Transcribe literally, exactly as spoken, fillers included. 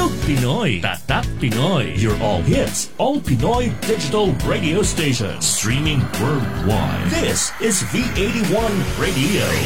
Look Pinoy, Tatak Pinoy. Your all hits, all Pinoy digital radio station. Streaming worldwide. This is V eighty-one Radio.